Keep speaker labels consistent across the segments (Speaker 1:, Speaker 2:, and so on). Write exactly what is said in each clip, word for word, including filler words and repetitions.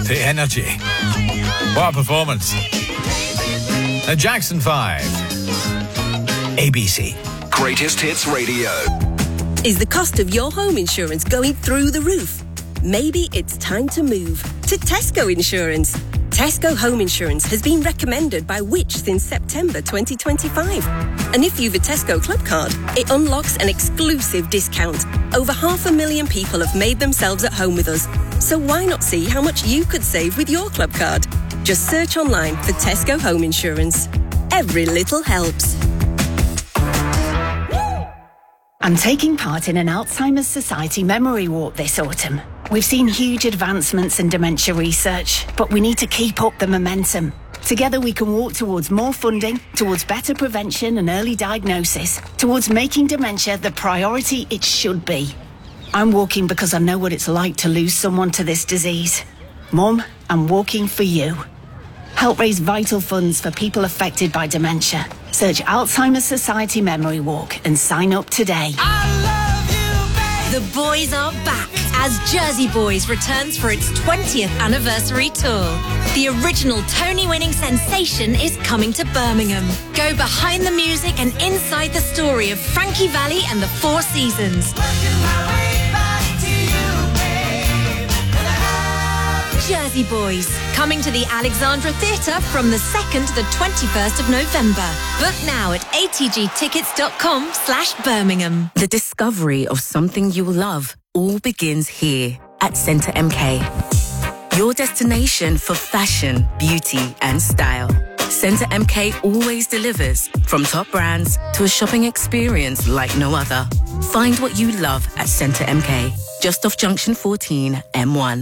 Speaker 1: The energy. What a performance. The Jackson five. A B C.
Speaker 2: Greatest Hits Radio.
Speaker 3: Is the cost of your home insurance going through the roof? Maybe it's time to move to Tesco Insurance. Tesco Home Insurance has been recommended by Which since September twenty twenty-five. And if you've a Tesco Club card, it unlocks an exclusive discount. Over half a million people have made themselves at home with us. So why not see how much you could save with your club card? Just search online for Tesco Home Insurance. Every little helps.
Speaker 4: I'm taking part in an Alzheimer's Society memory walk this autumn. We've seen huge advancements in dementia research, but we need to keep up the momentum. Together we can walk towards more funding, towards better prevention and early diagnosis, towards making dementia the priority it should be. I'm walking because I know what it's like to lose someone to this disease. Mum, I'm walking for you. Help raise vital funds for people affected by dementia. Search Alzheimer's Society Memory Walk and sign up today.
Speaker 5: The boys are back as Jersey Boys returns for its twentieth anniversary tour. The original Tony-winning sensation is coming to Birmingham. Go behind the music and inside the story of Frankie Valli and the Four Seasons. Jersey Boys, coming to the Alexandra Theatre from the second to the twenty-first of November. Book now at atgtickets.com slash Birmingham.
Speaker 6: The discovery of something you love all begins here at Centre M K. Your destination for fashion, beauty and style. Centre M K always delivers, from top brands to a shopping experience like no other. Find what you love at Centre M K, just off Junction fourteen, M one.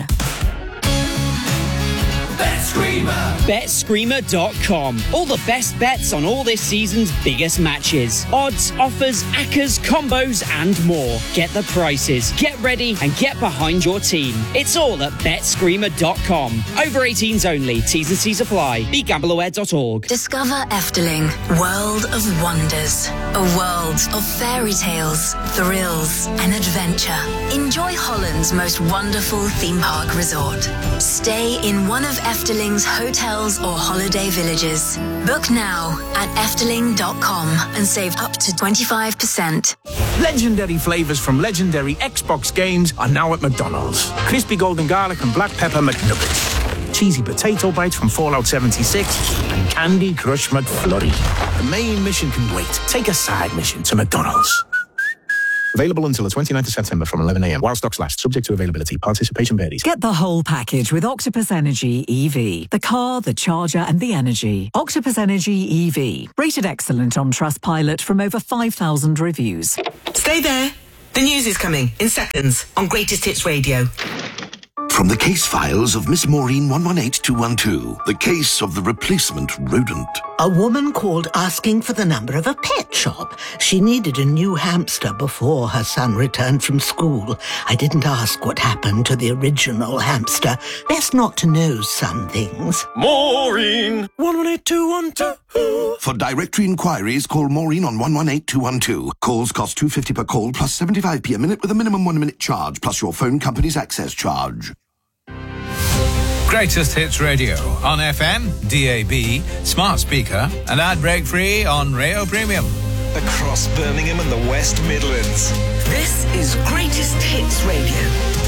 Speaker 7: BetScreamer. Bet Screamer dot com. All the best bets on all this season's biggest matches. Odds, offers, accas, combos and more. Get the prices, get ready and get behind your team. It's all at Bet Screamer dot com. Over eighteens only. T's and C's apply. be gamble aware dot org.
Speaker 5: Discover Efteling, world of wonders. A world of fairy tales, thrills and adventure. Enjoy Holland's most wonderful theme park resort. Stay in one of Efteling's hotels or holiday villages. Book now at efteling dot com and save up to twenty-five percent.
Speaker 8: Legendary flavours from legendary Xbox games are now at McDonald's. Crispy golden garlic and black pepper McNuggets. Cheesy potato bites from Fallout seventy-six. And Candy Crush McFlurry. The main mission can wait. Take a side mission to McDonald's. Available until the twenty-ninth of September from eleven a.m. while stocks last. Subject to availability. Participation varies.
Speaker 9: Get the whole package with Octopus Energy E V. The car, the charger and the energy. Octopus Energy E V. Rated excellent on Trustpilot from over five thousand reviews.
Speaker 10: Stay there. The news is coming in seconds on Greatest Hits Radio.
Speaker 11: From the case files of Miss Maureen one one eight two one two, the case of the replacement rodent.
Speaker 12: A woman called asking for the number of a pet shop. She needed a new hamster before her son returned from school. I didn't ask what happened to the original hamster. Best not to know some things.
Speaker 11: Maureen one one eight two one two. For directory inquiries, call Maureen on one one eight two one two. Calls cost two dollars fifty per call plus seventy-five p a minute with a minimum one minute charge plus your phone company's access charge.
Speaker 1: Greatest Hits Radio on F M, D A B, smart speaker and ad break free on Rayo Premium.
Speaker 2: Across Birmingham and the West Midlands.
Speaker 10: This is Greatest Hits Radio.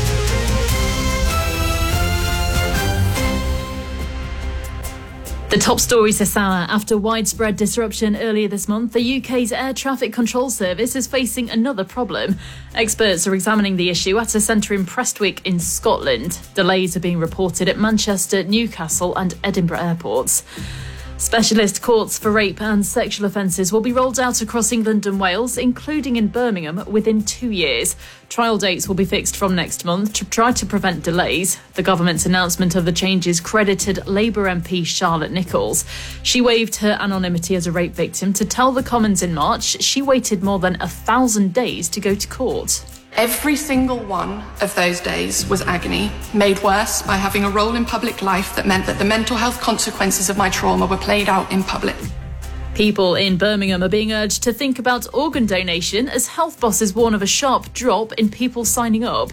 Speaker 13: The top stories this hour. After widespread disruption earlier this month, the U K's Air Traffic Control Service is facing another problem. Experts are examining the issue at a centre in Prestwick in Scotland. Delays are being reported at Manchester, Newcastle and Edinburgh airports. Specialist courts for rape and sexual offences will be rolled out across England and Wales, including in Birmingham, within two years. Trial dates will be fixed from next month to try to prevent delays. The government's announcement of the changes credited Labour M P Charlotte Nichols. She waived her anonymity as a rape victim to tell the Commons in March she waited more than a thousand days to go to court.
Speaker 14: Every single one of those days was agony, made worse by having a role in public life that meant that the mental health consequences of my trauma were played out in public.
Speaker 13: People in Birmingham are being urged to think about organ donation as health bosses warn of a sharp drop in people signing up.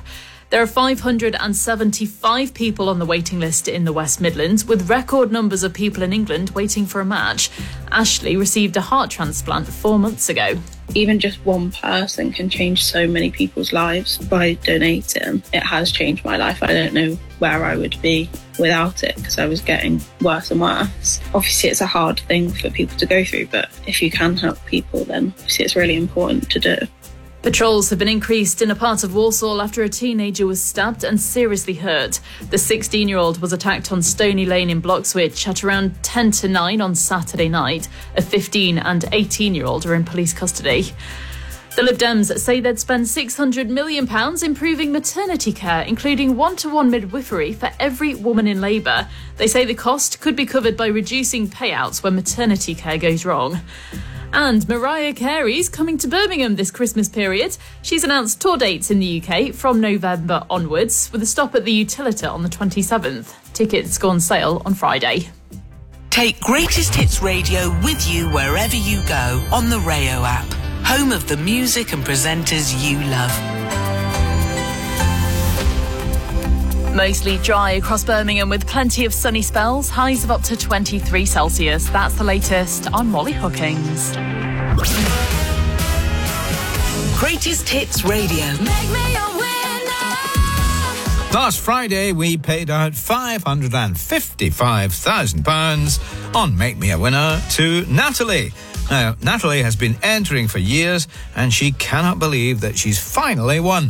Speaker 13: There are five hundred seventy-five people on the waiting list in the West Midlands, with record numbers of people in England waiting for a match. Ashley received a heart transplant four months ago.
Speaker 15: Even just one person can change so many people's lives by donating. It has changed my life. I don't know where I would be without it because I was getting worse and worse. Obviously, it's a hard thing for people to go through, but if you can help people, then obviously it's really important to do.
Speaker 13: Patrols have been increased in a part of Walsall after a teenager was stabbed and seriously hurt. The sixteen-year-old was attacked on Stony Lane in Bloxwich at around ten to nine on Saturday night. A fifteen and eighteen-year-old are in police custody. The Lib Dems say they'd spend six hundred million pounds improving maternity care, including one-to-one midwifery for every woman in labour. They say the cost could be covered by reducing payouts when maternity care goes wrong. And Mariah Carey's coming to Birmingham this Christmas period. She's announced tour dates in the U K from November onwards, with a stop at the Utilita on the twenty-seventh. Tickets go on sale on Friday.
Speaker 10: Take Greatest Hits Radio with you wherever you go on the Rayo app, home of the music and presenters you love.
Speaker 13: Mostly dry across Birmingham with plenty of sunny spells, highs of up to twenty-three Celsius. That's the latest on Molly Hookings.
Speaker 10: Greatest Hits Radio.
Speaker 1: Make me a winner. Last Friday, we paid out five hundred fifty-five thousand pounds on Make Me a Winner to Natalie. Now, Natalie has been entering for years, and she cannot believe that she's finally won.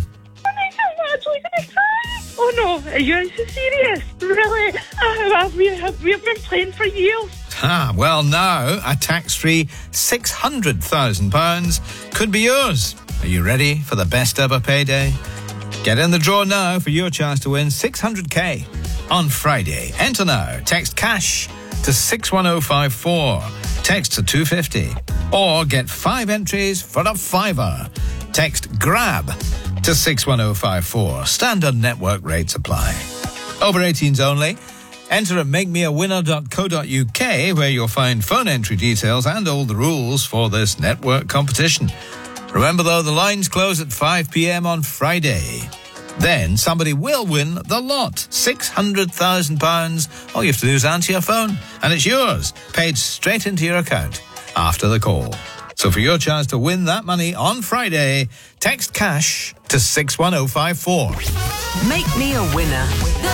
Speaker 16: Oh no, are you so serious? Really? Uh, we have, we've been playing for years.
Speaker 1: Ah, well now, a tax-free six hundred thousand pounds could be yours. Are you ready for the best ever payday? Get in the draw now for your chance to win six hundred k on Friday. Enter now. Text CASH to six one oh five four. Text to two fifty. Or get five entries for a fiver. Text GRAB to six one oh five four. Standard network rates apply. Over eighteens only. Enter at make me a winner dot co dot uk, where you'll find phone entry details and all the rules for this network competition. Remember though, the lines close at five p.m. on Friday. Then somebody will win the lot. six hundred thousand pounds. All you have to do is answer your phone, and it's yours, paid straight into your account after the call. So for your chance to win that money on Friday, text CASH to six one oh five four.
Speaker 10: Make me a winner.